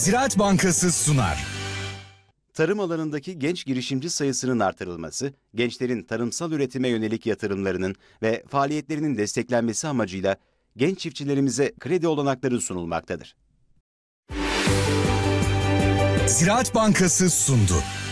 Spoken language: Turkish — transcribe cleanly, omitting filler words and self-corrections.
Ziraat Bankası sunar. Tarım alanındaki genç girişimci sayısının artırılması, gençlerin tarımsal üretime yönelik yatırımlarının ve faaliyetlerinin desteklenmesi amacıyla genç çiftçilerimize kredi olanakları sunulmaktadır. Ziraat Bankası sundu.